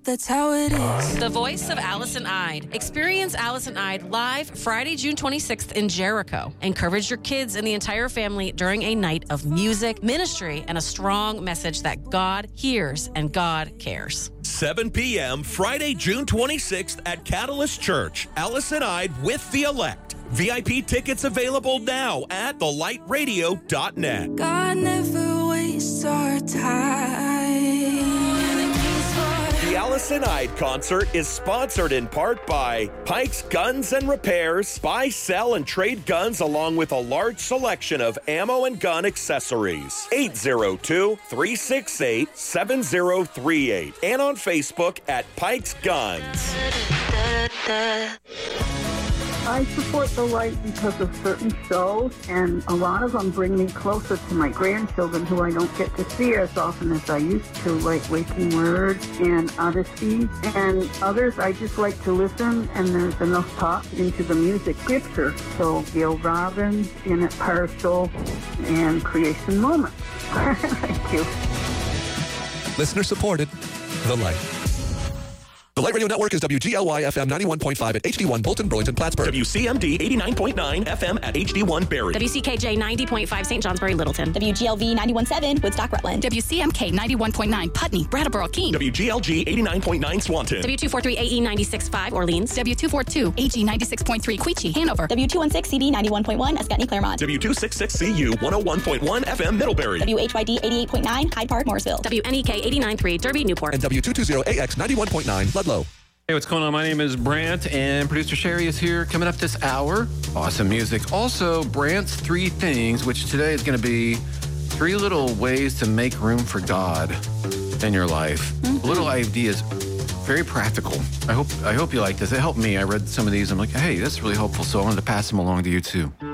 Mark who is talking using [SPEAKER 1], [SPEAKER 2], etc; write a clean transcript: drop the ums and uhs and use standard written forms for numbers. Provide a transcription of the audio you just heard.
[SPEAKER 1] that's how it is.
[SPEAKER 2] The voice of Allison Ide. Experience Allison Ide live Friday, June 26th in Jericho. Encourage your kids and the entire family during a night of music, ministry, and a strong message that God hears and God cares.
[SPEAKER 3] 7 p.m. Friday, June 26th at Catalyst Church. Allison Ide with the Elect. VIP tickets available now at thelightradio.net.
[SPEAKER 1] God never wastes our time.
[SPEAKER 3] The Allison Ide concert is sponsored in part by Pike's Guns and Repairs. Buy, sell, and trade guns along with a large selection of ammo and gun accessories. 802-368-7038. And on Facebook at Pike's Guns.
[SPEAKER 4] I support The Light because of certain shows, and a lot of them bring me closer to my grandchildren who I don't get to see as often as I used to, like Waking Word and Odyssey. And others I just like to listen, and there's enough talk into the music scripture. So Gail Robbins, Janet Partial, and Creation Moments. Thank you.
[SPEAKER 5] Listener supported, The Light. The Light Radio Network is WGLY FM 91.5 at HD1 Bolton, Burlington, Plattsburgh.
[SPEAKER 3] WCMD 89.9 FM at HD1 Barrie.
[SPEAKER 2] WCKJ 90.5 St. Johnsbury, Littleton.
[SPEAKER 6] WGLV 91.7 Woodstock, Rutland.
[SPEAKER 7] WCMK 91.9 Putney, Brattleboro, Keene.
[SPEAKER 3] WGLG 89.9 Swanton.
[SPEAKER 2] W243 AE 96.5 Orleans.
[SPEAKER 7] W242 AG 96.3 Queechee, Hanover.
[SPEAKER 6] W216 CD 91.1 Ascutney, Claremont.
[SPEAKER 3] W266 CU 101.1 FM Middlebury.
[SPEAKER 6] WHYD 88.9 Hyde Park, Morrisville.
[SPEAKER 2] WNEK 89.3 Derby, Newport.
[SPEAKER 5] And W220 AX 91.9 Ludlow.
[SPEAKER 8] Hey, what's going on? My name is Brant, and producer Sherry is here coming up this hour. Awesome music. Also, Brant's 3 things, which today is going to be 3 little ways to make room for God in your life. Little ideas, very practical. I hope you like this. It helped me. I read some of these. I'm like, hey, that's really helpful. So I wanted to pass them along to you too.